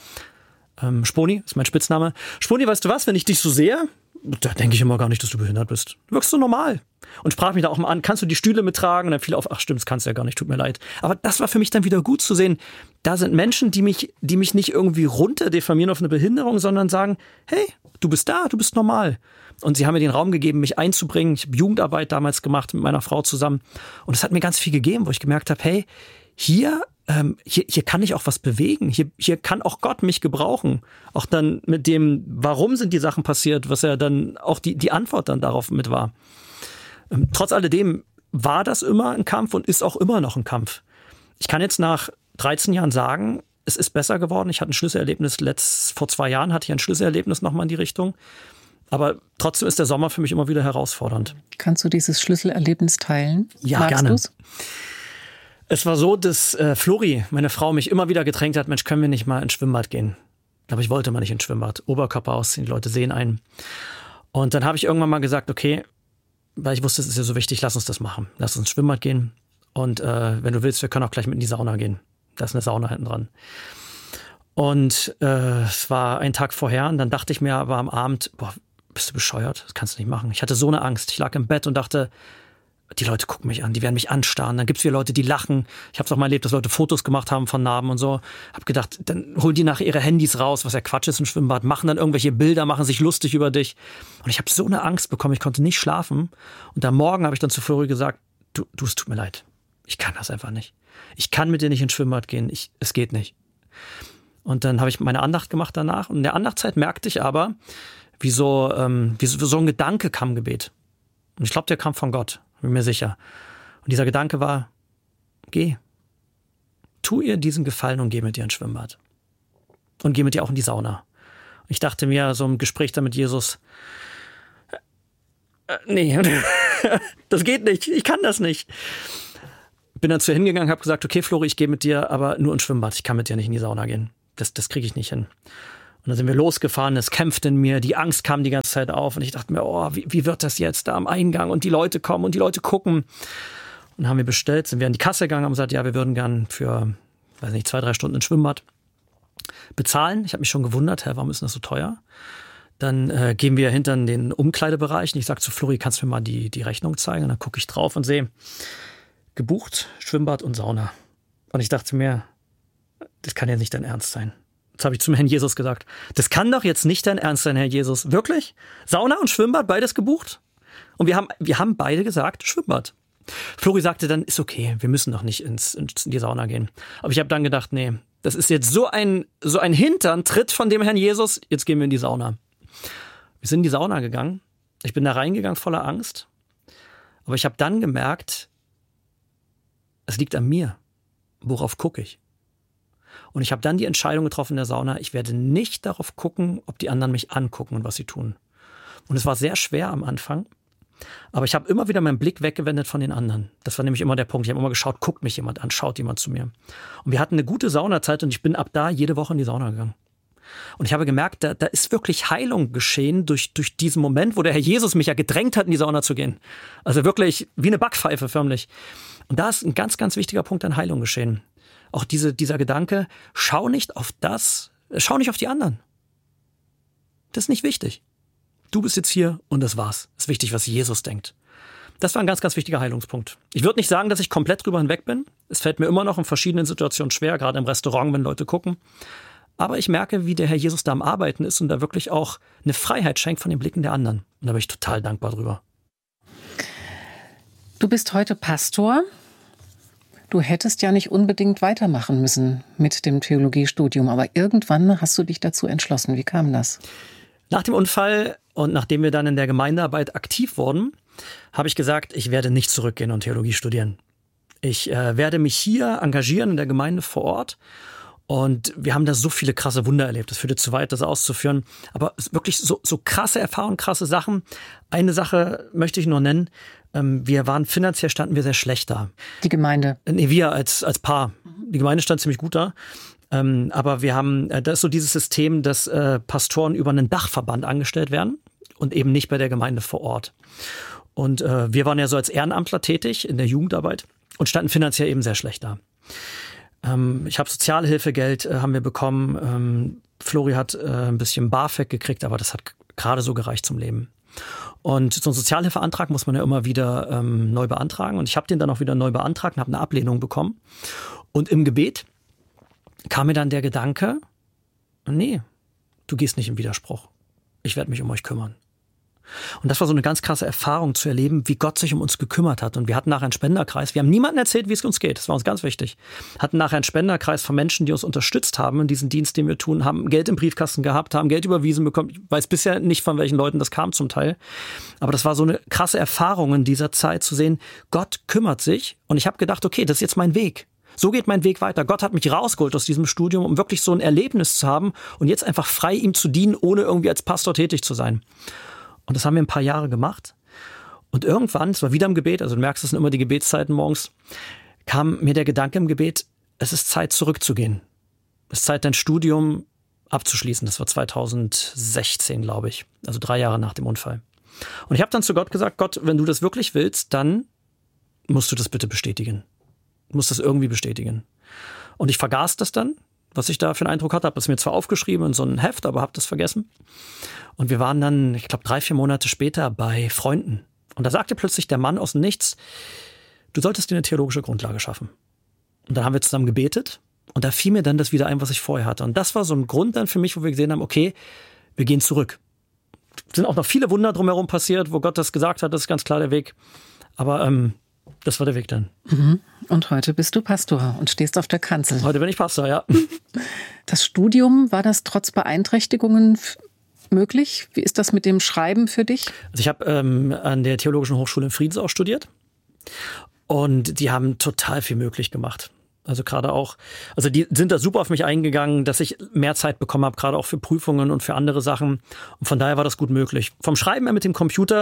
Sponi, ist mein Spitzname, Sponi, weißt du was, wenn ich dich so sehe, da denke ich immer gar nicht, dass du behindert bist. Du wirkst so normal. Und sprach mich da auch mal an, kannst du die Stühle mittragen? Und dann fiel auf, ach stimmt, das kannst du ja gar nicht, tut mir leid. Aber das war für mich dann wieder gut zu sehen, da sind Menschen, die mich nicht irgendwie runterdeformieren auf eine Behinderung, sondern sagen, hey, du bist da, du bist normal. Und sie haben mir den Raum gegeben, mich einzubringen. Ich habe Jugendarbeit damals gemacht mit meiner Frau zusammen. Und es hat mir ganz viel gegeben, wo ich gemerkt habe, hey, hier kann ich auch was bewegen. Hier kann auch Gott mich gebrauchen. Auch dann mit dem, warum sind die Sachen passiert, was ja dann auch die Antwort dann darauf mit war. Trotz alledem war das immer ein Kampf und ist auch immer noch ein Kampf. Ich kann jetzt nach 13 Jahren sagen, es ist besser geworden. Ich hatte ein Schlüsselerlebnis, vor 2 Jahren hatte ich ein Schlüsselerlebnis nochmal in die Richtung. Aber trotzdem ist der Sommer für mich immer wieder herausfordernd. Kannst du dieses Schlüsselerlebnis teilen? Ja, magst gerne. Du's? Es war so, dass Flori, meine Frau, mich immer wieder gedrängt hat, Mensch, können wir nicht mal ins Schwimmbad gehen? Aber ich wollte mal nicht ins Schwimmbad. Oberkörper ausziehen, die Leute sehen einen. Und dann habe ich irgendwann mal gesagt, okay, weil ich wusste, es ist ja so wichtig, lass uns das machen. Lass uns ins Schwimmbad gehen. Und wenn du willst, wir können auch gleich mit in die Sauna gehen. Da ist eine Sauna hinten dran. Und es war ein Tag vorher und dann dachte ich mir aber am Abend, boah, bist du bescheuert? Das kannst du nicht machen. Ich hatte so eine Angst. Ich lag im Bett und dachte, die Leute gucken mich an, die werden mich anstarren. Dann gibt es wieder Leute, die lachen. Ich habe es auch mal erlebt, dass Leute Fotos gemacht haben von Narben und so. Hab gedacht, dann holen die nachher ihre Handys raus, was ja Quatsch ist im Schwimmbad, machen dann irgendwelche Bilder, machen sich lustig über dich. Und ich habe so eine Angst bekommen, ich konnte nicht schlafen. Und am Morgen habe ich dann zu Flori gesagt, du, es tut mir leid. Ich kann das einfach nicht. Ich kann mit dir nicht ins Schwimmbad gehen. Es geht nicht. Und dann habe ich meine Andacht gemacht danach. Und in der Andachtzeit merkte ich aber, wie so ein Gedanke kam im Gebet. Und ich glaube, der kam von Gott. Bin mir sicher. Und dieser Gedanke war, geh. Tu ihr diesen Gefallen und geh mit ihr ins Schwimmbad. Und geh mit ihr auch in die Sauna. Und ich dachte mir, so im Gespräch da mit Jesus, nee, das geht nicht, ich kann das nicht. Bin dann zu ihr hingegangen, habe gesagt, okay, Flori, ich gehe mit dir, aber nur ins Schwimmbad, ich kann mit dir nicht in die Sauna gehen. Das kriege ich nicht hin. Und dann sind wir losgefahren, es kämpfte in mir, die Angst kam die ganze Zeit auf und ich dachte mir, oh, wie wird das jetzt da am Eingang und die Leute kommen und die Leute gucken. Und dann haben wir bestellt, sind wir an die Kasse gegangen, haben gesagt, ja, wir würden gern für, 2-3 Stunden ins Schwimmbad bezahlen. Ich habe mich schon gewundert, warum ist das so teuer? Dann gehen wir hinter in den Umkleidebereich und ich sage zu Flori, kannst du mir mal die Rechnung zeigen? Und dann gucke ich drauf und sehe, gebucht, Schwimmbad und Sauna. Und ich dachte mir, das kann ja nicht dein Ernst sein. Das habe ich zum Herrn Jesus gesagt. Das kann doch jetzt nicht dein Ernst sein, Herr Jesus. Wirklich? Sauna und Schwimmbad, beides gebucht? Und wir haben beide gesagt, Schwimmbad. Flori sagte dann, ist okay, wir müssen doch nicht in die Sauna gehen. Aber ich habe dann gedacht, nee, das ist jetzt so ein Hinterntritt von dem Herrn Jesus, jetzt gehen wir in die Sauna. Wir sind in die Sauna gegangen. Ich bin da reingegangen voller Angst. Aber ich habe dann gemerkt, es liegt an mir. Worauf gucke ich? Und ich habe dann die Entscheidung getroffen in der Sauna, ich werde nicht darauf gucken, ob die anderen mich angucken und was sie tun. Und es war sehr schwer am Anfang, aber ich habe immer wieder meinen Blick weggewendet von den anderen. Das war nämlich immer der Punkt. Ich habe immer geschaut, guckt mich jemand an, schaut jemand zu mir. Und wir hatten eine gute Saunazeit und ich bin ab da jede Woche in die Sauna gegangen. Und ich habe gemerkt, da ist wirklich Heilung geschehen durch diesen Moment, wo der Herr Jesus mich ja gedrängt hat, in die Sauna zu gehen. Also wirklich wie eine Backpfeife förmlich. Und da ist ein ganz, ganz wichtiger Punkt an Heilung geschehen. Auch dieser Gedanke, schau nicht auf die anderen. Das ist nicht wichtig. Du bist jetzt hier und das war's. Es ist wichtig, was Jesus denkt. Das war ein ganz, ganz wichtiger Heilungspunkt. Ich würde nicht sagen, dass ich komplett drüber hinweg bin. Es fällt mir immer noch in verschiedenen Situationen schwer, gerade im Restaurant, wenn Leute gucken. Aber ich merke, wie der Herr Jesus da am Arbeiten ist und da wirklich auch eine Freiheit schenkt von den Blicken der anderen. Und da bin ich total dankbar drüber. Du bist heute Pastor. Du hättest ja nicht unbedingt weitermachen müssen mit dem Theologiestudium, aber irgendwann hast du dich dazu entschlossen. Wie kam das? Nach dem Unfall und nachdem wir dann in der Gemeindearbeit aktiv wurden, habe ich gesagt, ich werde nicht zurückgehen und Theologie studieren. Ich werde mich hier engagieren in der Gemeinde vor Ort. Und wir haben da so viele krasse Wunder erlebt. Das führte zu weit, das auszuführen. Aber wirklich so krasse Erfahrungen, krasse Sachen. Eine Sache möchte ich nur nennen. Finanziell standen wir sehr schlecht da. Die Gemeinde? Nee, wir als Paar. Die Gemeinde stand ziemlich gut da. Aber wir haben, da ist so dieses System, dass Pastoren über einen Dachverband angestellt werden und eben nicht bei der Gemeinde vor Ort. Und wir waren ja so als Ehrenamtler tätig in der Jugendarbeit und standen finanziell eben sehr schlecht da. Ich habe Sozialhilfegeld haben wir bekommen. Flori hat ein bisschen BAföG gekriegt, aber das hat gerade so gereicht zum Leben. Und so einen Sozialhilfeantrag muss man ja immer wieder neu beantragen. Und ich habe den dann auch wieder neu beantragt und habe eine Ablehnung bekommen. Und im Gebet kam mir dann der Gedanke, nee, du gehst nicht im Widerspruch. Ich werde mich um euch kümmern. Und das war so eine ganz krasse Erfahrung zu erleben, wie Gott sich um uns gekümmert hat. Und wir hatten nachher einen Spenderkreis. Wir haben niemandem erzählt, wie es uns geht. Das war uns ganz wichtig. Hatten nachher einen Spenderkreis von Menschen, die uns unterstützt haben in diesem Dienst, den wir tun, haben Geld im Briefkasten gehabt, haben Geld überwiesen bekommen. Ich weiß bisher nicht, von welchen Leuten das kam zum Teil. Aber das war so eine krasse Erfahrung in dieser Zeit zu sehen, Gott kümmert sich. Und ich habe gedacht, okay, das ist jetzt mein Weg. So geht mein Weg weiter. Gott hat mich rausgeholt aus diesem Studium, um wirklich so ein Erlebnis zu haben und jetzt einfach frei ihm zu dienen, ohne irgendwie als Pastor tätig zu sein. Und das haben wir ein paar Jahre gemacht. Und irgendwann, es war wieder im Gebet, also du merkst, es sind immer die Gebetszeiten morgens, kam mir der Gedanke im Gebet, es ist Zeit zurückzugehen. Es ist Zeit, dein Studium abzuschließen. Das war 2016, glaube ich. Also 3 Jahre nach dem Unfall. Und ich habe dann zu Gott gesagt, Gott, wenn du das wirklich willst, dann musst du das bitte bestätigen. Du musst das irgendwie bestätigen. Und ich vergaß das dann, was ich da für einen Eindruck hatte. Habe das mir zwar aufgeschrieben in so ein Heft, aber habe das vergessen. Und wir waren dann, ich glaube 3-4 Monate später bei Freunden. Und da sagte plötzlich der Mann aus dem Nichts, du solltest dir eine theologische Grundlage schaffen. Und dann haben wir zusammen gebetet. Und da fiel mir dann das wieder ein, was ich vorher hatte. Und das war so ein Grund dann für mich, wo wir gesehen haben, okay, wir gehen zurück. Es sind auch noch viele Wunder drumherum passiert, wo Gott das gesagt hat, das ist ganz klar der Weg. Aber das war der Weg dann. Und heute bist du Pastor und stehst auf der Kanzel. Heute bin ich Pastor, ja. Das Studium, war das trotz Beeinträchtigungen möglich? Wie ist das mit dem Schreiben für dich? Also ich habe an der Theologischen Hochschule in Friedensau studiert und die haben total viel möglich gemacht. Also gerade auch, also die sind da super auf mich eingegangen, dass ich mehr Zeit bekommen habe, gerade auch für Prüfungen und für andere Sachen. Und von daher war das gut möglich. Vom Schreiben her mit dem Computer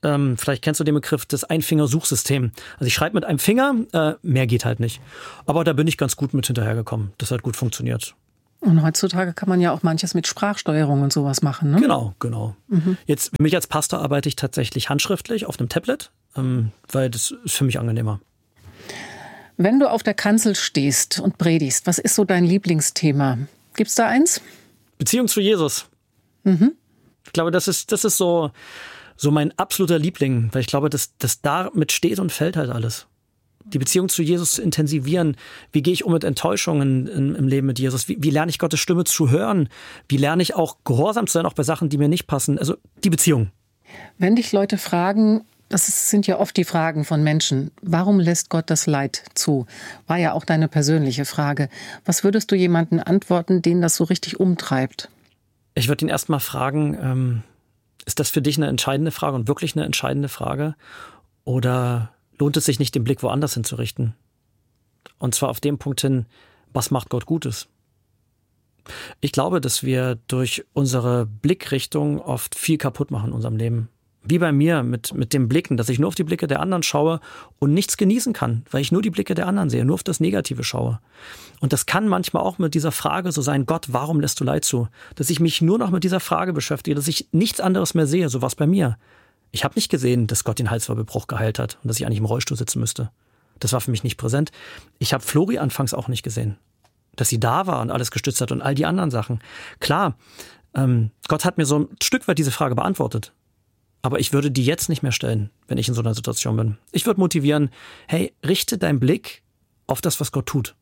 vielleicht kennst du den Begriff, das Einfinger-Suchsystem. Also ich schreibe mit einem Finger, mehr geht halt nicht. Aber da bin ich ganz gut mit hinterhergekommen. Das hat gut funktioniert. Und heutzutage kann man ja auch manches mit Sprachsteuerung und sowas machen, ne? Genau. Jetzt, für mich als Pastor arbeite ich tatsächlich handschriftlich auf einem Tablet, weil das ist für mich angenehmer. Wenn du auf der Kanzel stehst und predigst, was ist so dein Lieblingsthema? Gibt's da eins? Beziehung zu Jesus. Ich glaube, das ist so mein absoluter Liebling, weil ich glaube, dass damit steht und fällt halt alles. Die Beziehung zu Jesus zu intensivieren. Wie gehe ich um mit Enttäuschungen im Leben mit Jesus? Wie lerne ich Gottes Stimme zu hören? Wie lerne ich auch gehorsam zu sein, auch bei Sachen, die mir nicht passen? Also die Beziehung. Wenn dich Leute fragen, sind ja oft die Fragen von Menschen, warum lässt Gott das Leid zu? War ja auch deine persönliche Frage. Was würdest du jemandem antworten, den das so richtig umtreibt? Ich würde ihn erst mal fragen, ist das für dich eine entscheidende Frage und wirklich eine entscheidende Frage? Oder lohnt es sich nicht, den Blick woanders hinzurichten? Und zwar auf dem Punkt hin, was macht Gott Gutes? Ich glaube, dass wir durch unsere Blickrichtung oft viel kaputt machen in unserem Leben. Wie bei mir mit dem Blicken, dass ich nur auf die Blicke der anderen schaue und nichts genießen kann, weil ich nur die Blicke der anderen sehe, nur auf das Negative schaue. Und das kann manchmal auch mit dieser Frage so sein, Gott, warum lässt du Leid zu? Dass ich mich nur noch mit dieser Frage beschäftige, dass ich nichts anderes mehr sehe, so was bei mir. Ich habe nicht gesehen, dass Gott den Halswirbelbruch geheilt hat und dass ich eigentlich im Rollstuhl sitzen müsste. Das war für mich nicht präsent. Ich habe Flori anfangs auch nicht gesehen, dass sie da war und alles gestützt hat und all die anderen Sachen. Klar, Gott hat mir so ein Stück weit diese Frage beantwortet. Aber ich würde die jetzt nicht mehr stellen, wenn ich in so einer Situation bin. Ich würde motivieren, hey, richte deinen Blick auf das, was Gott tut.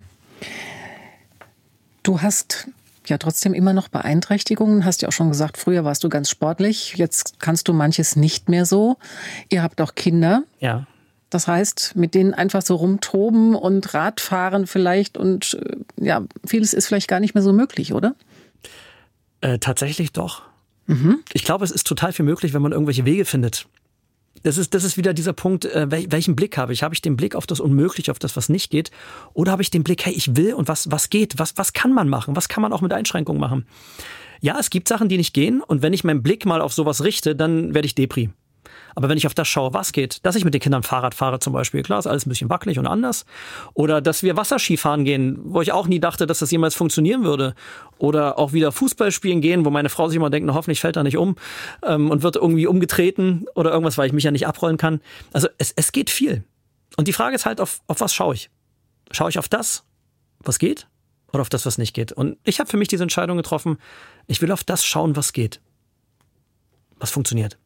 Du hast ja trotzdem immer noch Beeinträchtigungen. Hast ja auch schon gesagt, früher warst du ganz sportlich. Jetzt kannst du manches nicht mehr so. Ihr habt auch Kinder. Ja. Das heißt, mit denen einfach so rumtoben und Radfahren vielleicht und ja, vieles ist vielleicht gar nicht mehr so möglich, oder? Tatsächlich doch. Ich glaube, es ist total viel möglich, wenn man irgendwelche Wege findet. Das ist wieder dieser Punkt, welchen Blick habe ich? Habe ich den Blick auf das Unmögliche, auf das, was nicht geht? Oder habe ich den Blick, hey, ich will und was geht? Was kann man machen? Was kann man auch mit Einschränkungen machen? Ja, es gibt Sachen, die nicht gehen. Und wenn ich meinen Blick mal auf sowas richte, dann werde ich Depri. Aber wenn ich auf das schaue, was geht, dass ich mit den Kindern Fahrrad fahre zum Beispiel, klar, ist alles ein bisschen wackelig und anders. Oder dass wir Wasserski fahren gehen, wo ich auch nie dachte, dass das jemals funktionieren würde. Oder auch wieder Fußball spielen gehen, wo meine Frau sich immer denkt, na, hoffentlich fällt er nicht um und wird irgendwie umgetreten oder irgendwas, weil ich mich ja nicht abrollen kann. Also es geht viel. Und die Frage ist halt, auf was schaue ich? Schaue ich auf das, was geht, oder auf das, was nicht geht? Und ich habe für mich diese Entscheidung getroffen, ich will auf das schauen, was geht. Was funktioniert.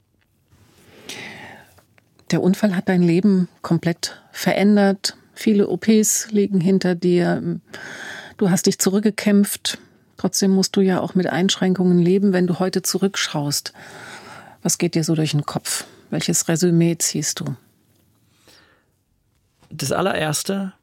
Der Unfall hat dein Leben komplett verändert. Viele OPs liegen hinter dir. Du hast dich zurückgekämpft. Trotzdem musst du ja auch mit Einschränkungen leben, wenn du heute zurückschaust. Was geht dir so durch den Kopf? Welches Resümee ziehst du? Das allererste,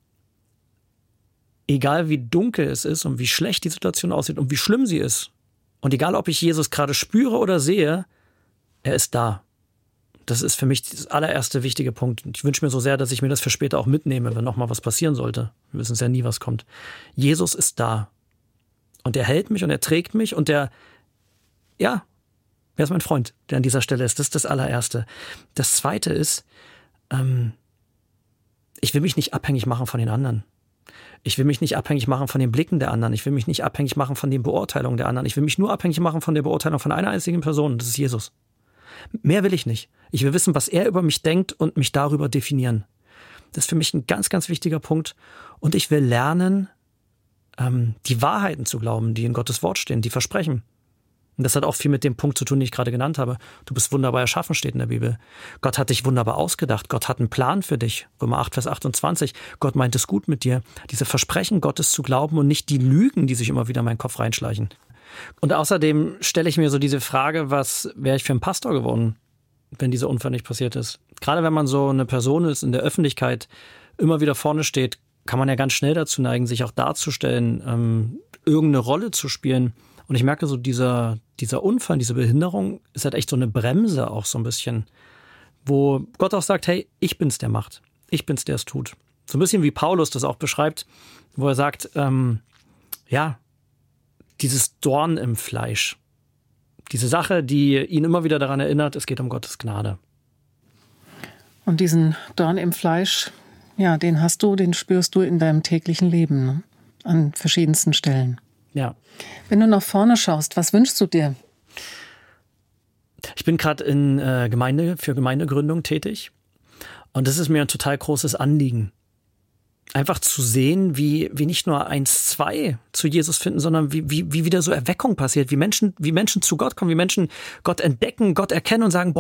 egal wie dunkel es ist und wie schlecht die Situation aussieht und wie schlimm sie ist, und egal ob ich Jesus gerade spüre oder sehe, er ist da. Das ist für mich das allererste wichtige Punkt. Ich wünsche mir so sehr, dass ich mir das für später auch mitnehme, wenn nochmal was passieren sollte. Wir wissen es ja nie, was kommt. Jesus ist da. Und er hält mich und er trägt mich und er ist mein Freund, der an dieser Stelle ist. Das ist das allererste. Das zweite ist, ich will mich nicht abhängig machen von den anderen. Ich will mich nicht abhängig machen von den Blicken der anderen. Ich will mich nicht abhängig machen von den Beurteilungen der anderen. Ich will mich nur abhängig machen von der Beurteilung von einer einzigen Person. Das ist Jesus. Mehr will ich nicht. Ich will wissen, was er über mich denkt und mich darüber definieren. Das ist für mich ein ganz, ganz wichtiger Punkt. Und ich will lernen, die Wahrheiten zu glauben, die in Gottes Wort stehen, die Versprechen. Und das hat auch viel mit dem Punkt zu tun, den ich gerade genannt habe. Du bist wunderbar erschaffen, steht in der Bibel. Gott hat dich wunderbar ausgedacht. Gott hat einen Plan für dich. Römer 8, Vers 28. Gott meint es gut mit dir. Diese Versprechen Gottes zu glauben und nicht die Lügen, die sich immer wieder in meinen Kopf reinschleichen. Und außerdem stelle ich mir so diese Frage, was wäre ich für ein Pastor geworden, wenn dieser Unfall nicht passiert ist? Gerade wenn man so eine Person ist, in der Öffentlichkeit immer wieder vorne steht, kann man ja ganz schnell dazu neigen, sich auch darzustellen, irgendeine Rolle zu spielen. Und ich merke so, dieser Unfall, diese Behinderung ist halt echt so eine Bremse auch so ein bisschen, wo Gott auch sagt, hey, ich bin's, der macht. Ich bin's, der es tut. So ein bisschen wie Paulus das auch beschreibt, wo er sagt, dieses Dorn im Fleisch, Diese Sache, die ihn immer wieder daran erinnert, es geht um Gottes Gnade. Und diesen Dorn im Fleisch, ja, den spürst du in deinem täglichen Leben, ne? An verschiedensten Stellen. Ja. Wenn du nach vorne schaust, was wünschst du dir? Ich bin gerade für Gemeindegründung tätig. Und das ist mir ein total großes Anliegen. Einfach zu sehen, wie nicht nur 1-2 zu Jesus finden, sondern wie wieder so Erweckung passiert, wie Menschen zu Gott kommen, wie Menschen Gott entdecken, Gott erkennen und sagen,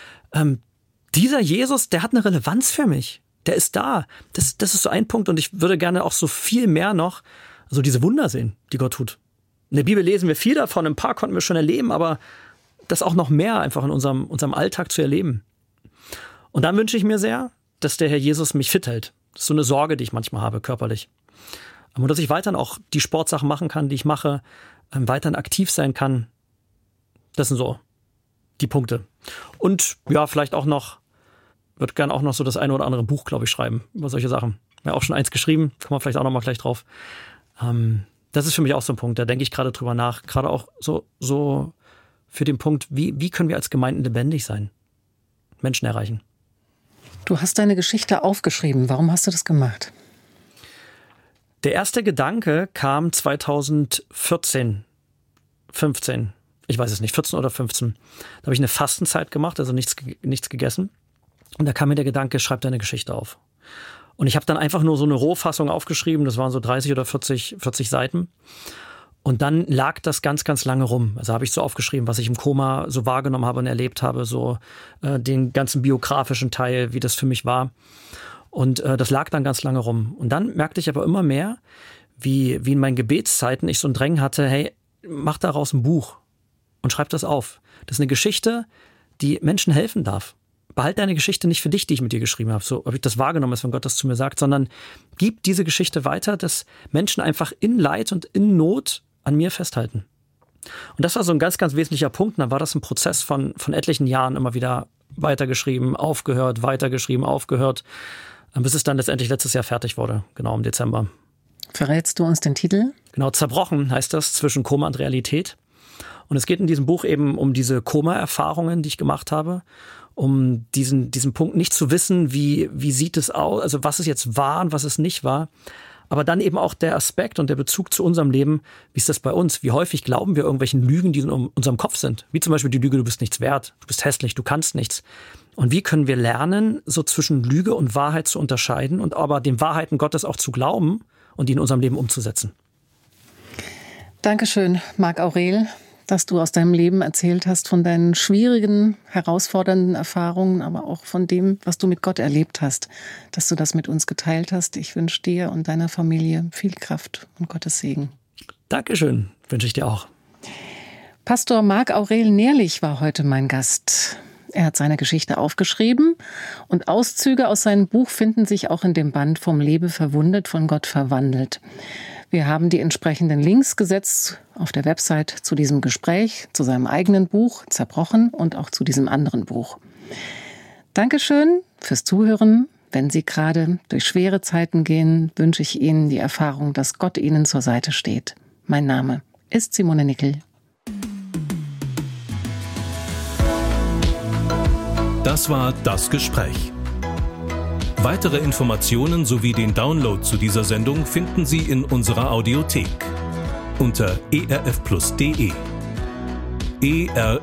dieser Jesus, der hat eine Relevanz für mich. Der ist da. Das ist so ein Punkt. Und ich würde gerne auch so viel mehr noch so diese Wunder sehen, die Gott tut. In der Bibel lesen wir viel davon. Ein paar konnten wir schon erleben, aber das auch noch mehr einfach in unserem Alltag zu erleben. Und dann wünsche ich mir sehr, dass der Herr Jesus mich fit hält. Das ist so eine Sorge, die ich manchmal habe, körperlich. Und dass ich weiterhin auch die Sportsachen machen kann, die ich mache, weiterhin aktiv sein kann. Das sind so die Punkte. Und ja, vielleicht auch noch, würde gerne auch noch so das eine oder andere Buch, glaube ich, schreiben über solche Sachen. Ja, auch schon eins geschrieben, kommen wir vielleicht auch noch mal gleich drauf. Das ist für mich auch so ein Punkt, da denke ich gerade drüber nach. Gerade auch so für den Punkt, wie können wir als Gemeinden lebendig sein? Menschen erreichen. Du hast deine Geschichte aufgeschrieben. Warum hast du das gemacht? Der erste Gedanke kam 2014, 15. Ich weiß es nicht, 14 oder 15. Da habe ich eine Fastenzeit gemacht, also nichts gegessen. Und da kam mir der Gedanke, schreib deine Geschichte auf. Und ich habe dann einfach nur so eine Rohfassung aufgeschrieben, das waren so 30 oder 40 Seiten. Und dann lag das ganz, ganz lange rum. Also habe ich so aufgeschrieben, was ich im Koma so wahrgenommen habe und erlebt habe, so den ganzen biografischen Teil, wie das für mich war. Und das lag dann ganz lange rum. Und dann merkte ich aber immer mehr, wie in meinen Gebetszeiten ich so ein Drängen hatte, hey, mach daraus ein Buch und schreib das auf. Das ist eine Geschichte, die Menschen helfen darf. Behalt deine Geschichte nicht für dich, die ich mit dir geschrieben habe, so habe ich das wahrgenommen, wenn Gott das zu mir sagt, sondern gib diese Geschichte weiter, dass Menschen einfach in Leid und in Not an mir festhalten. Und das war so ein ganz, ganz wesentlicher Punkt. Und dann war das ein Prozess von etlichen Jahren immer wieder weitergeschrieben, aufgehört, weitergeschrieben, aufgehört, bis es dann letztendlich letztes Jahr fertig wurde, genau im Dezember. Verrätst du uns den Titel? Genau, Zerbrochen heißt das, zwischen Koma und Realität. Und es geht in diesem Buch eben um diese Koma-Erfahrungen, die ich gemacht habe, um diesen Punkt nicht zu wissen, wie sieht es aus, also was ist jetzt wahr und was es nicht wahr. Aber dann eben auch der Aspekt und der Bezug zu unserem Leben, wie ist das bei uns? Wie häufig glauben wir irgendwelchen Lügen, die in unserem Kopf sind? Wie zum Beispiel die Lüge, du bist nichts wert, du bist hässlich, du kannst nichts. Und wie können wir lernen, so zwischen Lüge und Wahrheit zu unterscheiden und aber den Wahrheiten Gottes auch zu glauben und die in unserem Leben umzusetzen? Dankeschön, Marc Aurel, dass du aus deinem Leben erzählt hast, von deinen schwierigen, herausfordernden Erfahrungen, aber auch von dem, was du mit Gott erlebt hast, dass du das mit uns geteilt hast. Ich wünsche dir und deiner Familie viel Kraft und Gottes Segen. Dankeschön, wünsche ich dir auch. Pastor Marc Aurel Nährlich war heute mein Gast. Er hat seine Geschichte aufgeschrieben und Auszüge aus seinem Buch finden sich auch in dem Band Vom Lebe verwundet, von Gott verwandelt. Wir haben die entsprechenden Links gesetzt auf der Website zu diesem Gespräch, zu seinem eigenen Buch Zerbrochen und auch zu diesem anderen Buch. Dankeschön fürs Zuhören. Wenn Sie gerade durch schwere Zeiten gehen, wünsche ich Ihnen die Erfahrung, dass Gott Ihnen zur Seite steht. Mein Name ist Simone Nickel. Das war Das Gespräch. Weitere Informationen sowie den Download zu dieser Sendung finden Sie in unserer Audiothek unter erfplus.de.